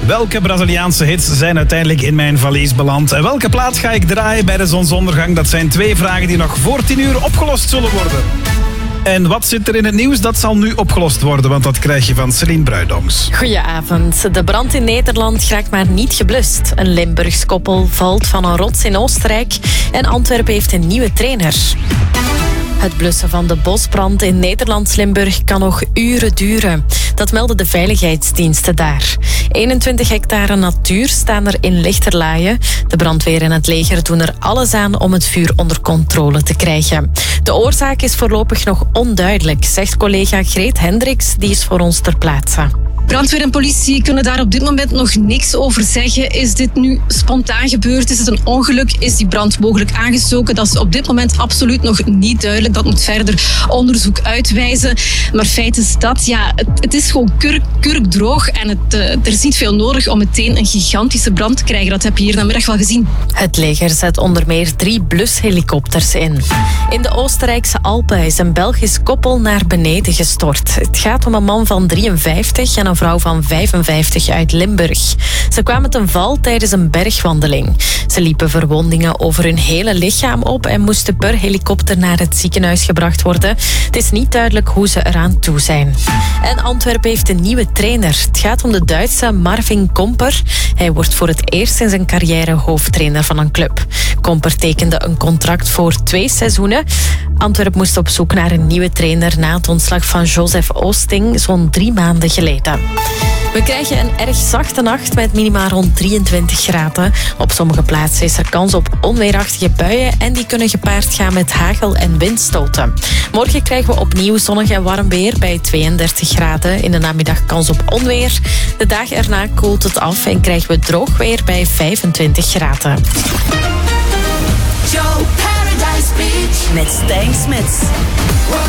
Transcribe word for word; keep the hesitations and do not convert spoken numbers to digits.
Welke Braziliaanse hits zijn uiteindelijk in mijn valies beland? En welke plaat ga ik draaien bij de zonsondergang? Dat zijn twee vragen die nog voor tien uur opgelost zullen worden. En wat zit er in het nieuws? Dat zal nu opgelost worden, want dat krijg je van Celine Bruidongs. Goedenavond. De brand in Nederland raakt maar niet geblust. Een Limburgs koppel valt van een rots in Oostenrijk en Antwerpen heeft een nieuwe trainer. Het blussen van de bosbrand in Nederlands-Limburg kan nog uren duren. Dat melden de veiligheidsdiensten daar. eenentwintig hectare natuur staan er in Lichterlaaien. De brandweer en het leger doen er alles aan om het vuur onder controle te krijgen. De oorzaak is voorlopig nog onduidelijk, zegt collega Greet Hendricks, die is voor ons ter plaatse. Brandweer en politie kunnen daar op dit moment nog niks over zeggen. Is dit nu spontaan gebeurd? Is het een ongeluk? Is die brand mogelijk aangestoken? Dat is op dit moment absoluut nog niet duidelijk. Dat moet verder onderzoek uitwijzen. Maar feit is dat, ja, het, het is gewoon kurk, kurkdroog en het, uh, er is niet veel nodig om meteen een gigantische brand te krijgen. Dat heb je hier vanmiddag wel gezien. Het leger zet onder meer drie blushelikopters in. In de Oostenrijkse Alpen is een Belgisch koppel naar beneden gestort. Het gaat om een man van drieënvijftig en een vrouw van vijfenvijftig uit Limburg. Ze kwamen ten val tijdens een bergwandeling. Ze liepen verwondingen over hun hele lichaam op en moesten per helikopter naar het ziekenhuis gebracht worden. Het is niet duidelijk hoe ze eraan toe zijn. En Antwerpen heeft een nieuwe trainer. Het gaat om de Duitse Marvin Komper. Hij wordt voor het eerst in zijn carrière hoofdtrainer van een club. Komper tekende een contract voor twee seizoenen. Antwerpen moest op zoek naar een nieuwe trainer na het ontslag van Joseph Oosting zo'n drie maanden geleden. We krijgen een erg zachte nacht met minima rond drieëntwintig graden. Op sommige plaatsen is er kans op onweerachtige buien en die kunnen gepaard gaan met hagel en windstoten. Morgen krijgen we opnieuw zonnig en warm weer bij tweeëndertig graden. In de namiddag kans op onweer. De dag erna koelt het af en krijgen we droog weer bij vijfentwintig graden. Joe Paradise Beach met Stijn Smits.